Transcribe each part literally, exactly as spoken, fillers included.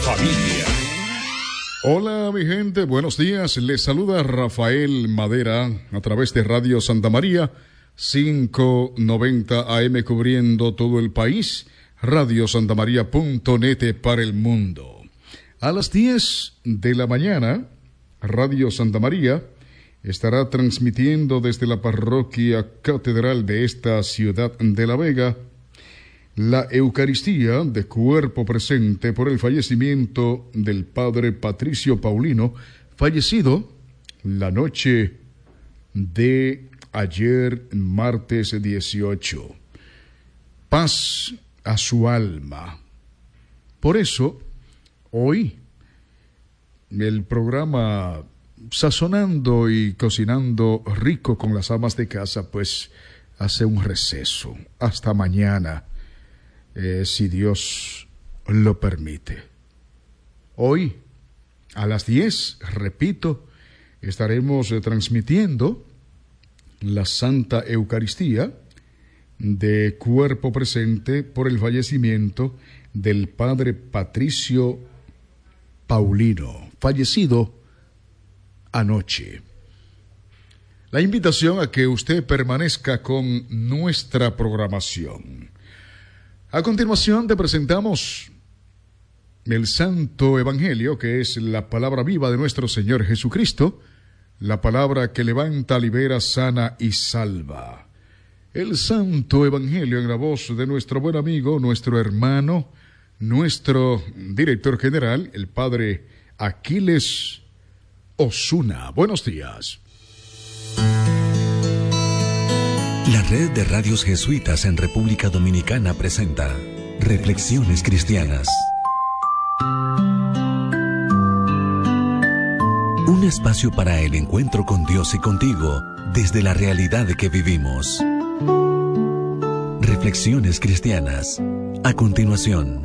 familia. Hola mi gente, buenos días. Les saluda Rafael Madera a través de Radio Santa María, quinientos noventa A M cubriendo todo el país, radio santa maría punto net para el mundo. A las diez de la mañana, Radio Santa María estará transmitiendo desde la parroquia catedral de esta ciudad de La Vega la Eucaristía de cuerpo presente por el fallecimiento del padre Patricio Paulino, fallecido la noche de ayer, martes dieciocho. Paz a su alma. Por eso, hoy, el programa Sazonando y Cocinando Rico con las Amas de Casa, pues, hace un receso. Hasta mañana. Eh, si Dios lo permite. Hoy, a las diez, repito, estaremos eh, transmitiendo la Santa Eucaristía de cuerpo presente por el fallecimiento del padre Patricio Paulino, fallecido anoche. La invitación a que usted permanezca con nuestra programación. A continuación te presentamos el Santo Evangelio, que es la palabra viva de nuestro Señor Jesucristo, la palabra que levanta, libera, sana y salva. El Santo Evangelio en la voz de nuestro buen amigo, nuestro hermano, nuestro director general, el Padre Aquiles Osuna. Buenos días. La Red de Radios Jesuitas en República Dominicana presenta Reflexiones Cristianas. Un espacio para el encuentro con Dios y contigo desde la realidad que vivimos. Reflexiones Cristianas. A continuación.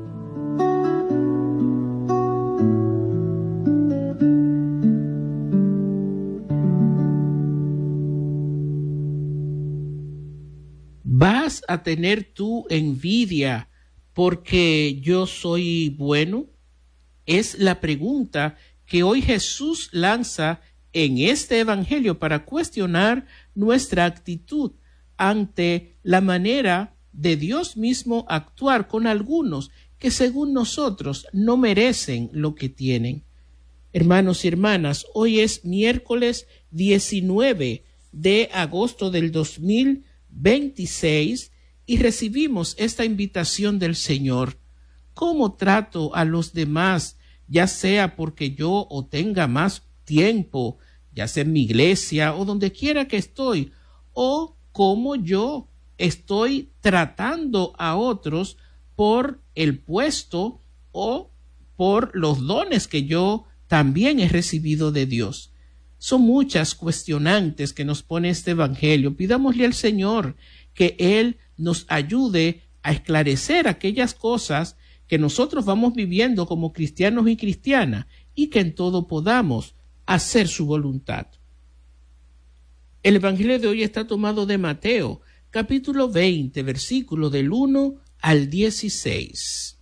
¿Vas a tener tu envidia porque yo soy bueno? Es la pregunta que hoy Jesús lanza en este evangelio para cuestionar nuestra actitud ante la manera de Dios mismo actuar con algunos que según nosotros no merecen lo que tienen. Hermanos y hermanas, hoy es miércoles diecinueve de agosto del dos mil veintiséis y recibimos esta invitación del Señor. ¿Cómo trato a los demás, ya sea porque yo o tenga más tiempo, ya sea en mi iglesia o donde quiera que estoy, o cómo yo estoy tratando a otros por el puesto o por los dones que yo también he recibido de Dios? Son muchas cuestionantes que nos pone este evangelio. Pidámosle al Señor que Él nos ayude a esclarecer aquellas cosas que nosotros vamos viviendo como cristianos y cristianas y que en todo podamos hacer su voluntad. El evangelio de hoy está tomado de Mateo, capítulo veinte, versículo del uno al dieciséis.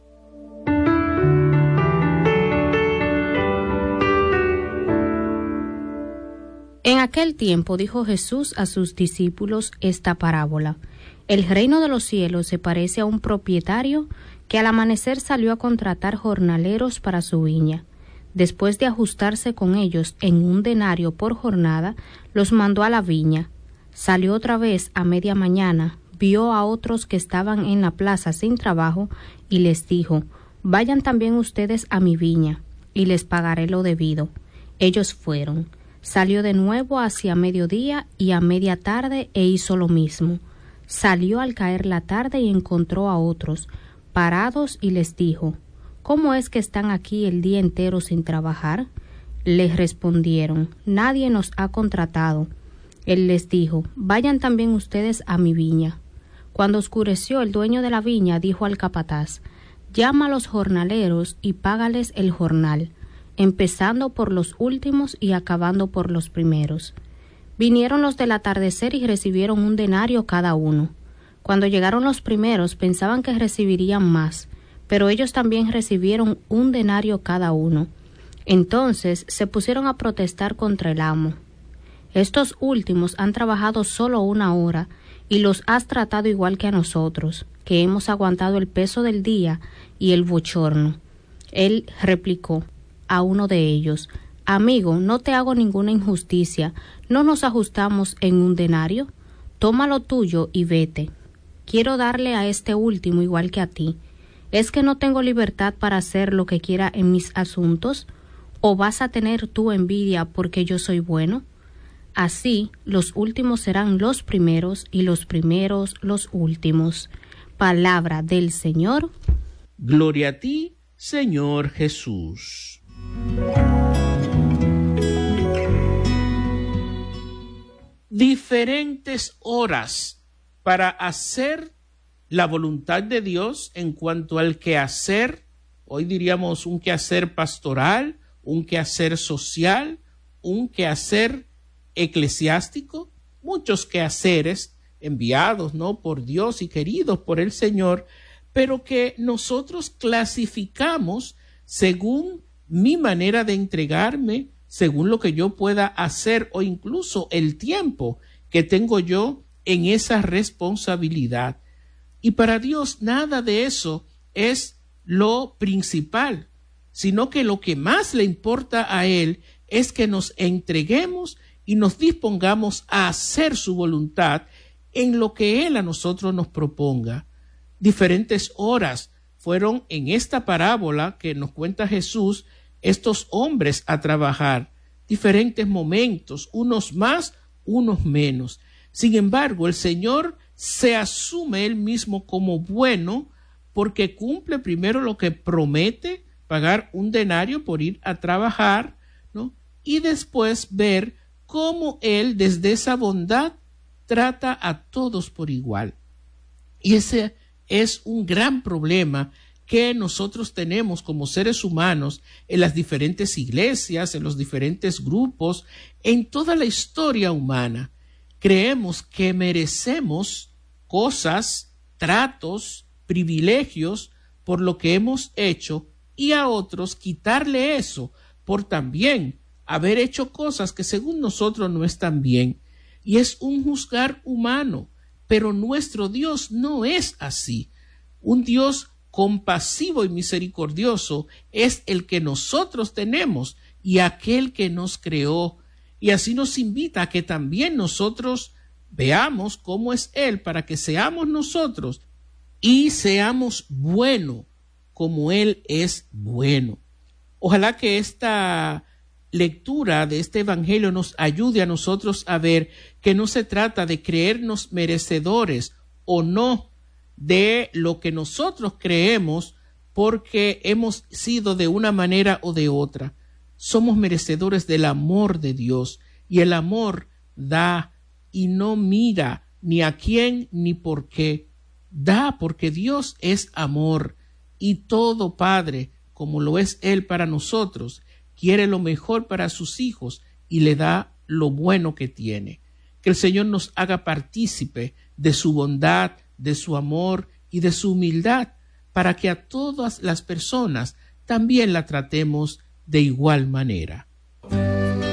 En aquel tiempo dijo Jesús a sus discípulos esta parábola. El reino de los cielos se parece a un propietario que al amanecer salió a contratar jornaleros para su viña. Después de ajustarse con ellos en un denario por jornada, los mandó a la viña. Salió otra vez a media mañana, vio a otros que estaban en la plaza sin trabajo y les dijo: vayan también ustedes a mi viña, y les pagaré lo debido. Ellos fueron. Salió de nuevo hacia mediodía y a media tarde e hizo lo mismo. Salió al caer la tarde y encontró a otros parados y les dijo: ¿cómo es que están aquí el día entero sin trabajar? Les respondieron: nadie nos ha contratado. Él les dijo: vayan también ustedes a mi viña. Cuando oscureció, el dueño de la viña dijo al capataz: llama a los jornaleros y págales el jornal, empezando por los últimos y acabando por los primeros. Vinieron los del atardecer y recibieron un denario cada uno. Cuando llegaron los primeros pensaban que recibirían más, pero ellos también recibieron un denario cada uno. Entonces se pusieron a protestar contra el amo. Estos últimos han trabajado solo una hora y los has tratado igual que a nosotros, que hemos aguantado el peso del día y el bochorno. Él replicó a uno de ellos: Amigo, no te hago ninguna injusticia. ¿No nos ajustamos en un denario? Toma lo tuyo y vete. Quiero darle a este último igual que a ti. ¿Es que no tengo libertad para hacer lo que quiera en mis asuntos? ¿O vas a tener tú envidia porque yo soy bueno? Así, los últimos serán los primeros y los primeros los últimos. Palabra del Señor. Gloria a ti, Señor Jesús. Diferentes horas para hacer la voluntad de Dios en cuanto al quehacer, hoy diríamos un quehacer pastoral, un quehacer social, un quehacer eclesiástico, muchos quehaceres enviados, ¿no?, por Dios y queridos por el Señor, pero que nosotros clasificamos según mi manera de entregarme, según lo que yo pueda hacer o incluso el tiempo que tengo yo en esa responsabilidad. Y para Dios nada de eso es lo principal, sino que lo que más le importa a Él es que nos entreguemos y nos dispongamos a hacer su voluntad en lo que Él a nosotros nos proponga. Diferentes horas fueron en esta parábola que nos cuenta Jesús estos hombres a trabajar, diferentes momentos, unos más, unos menos. Sin embargo, el Señor se asume Él mismo como bueno porque cumple primero lo que promete, pagar un denario por ir a trabajar, ¿no?, y después ver cómo Él desde esa bondad trata a todos por igual. Y ese es un gran problema que nosotros tenemos como seres humanos en las diferentes iglesias, en los diferentes grupos, en toda la historia humana. Creemos que merecemos cosas, tratos, privilegios por lo que hemos hecho y a otros quitarle eso por también haber hecho cosas que según nosotros no están bien. Y es un juzgar humano, pero nuestro Dios no es así. Un Dios compasivo y misericordioso es el que nosotros tenemos y aquel que nos creó. Y así nos invita a que también nosotros veamos cómo es Él para que seamos nosotros y seamos buenos como Él es bueno. Ojalá que esta lectura de este evangelio nos ayude a nosotros a ver que no se trata de creernos merecedores o no de lo que nosotros creemos porque hemos sido de una manera o de otra. Somos merecedores del amor de Dios y el amor da y no mira ni a quién ni por qué. Da porque Dios es amor y todo Padre, como lo es Él para nosotros, quiere lo mejor para sus hijos y le da lo bueno que tiene. Que el Señor nos haga partícipe de su bondad, de su amor y de su humildad, para que a todas las personas también la tratemos de igual manera.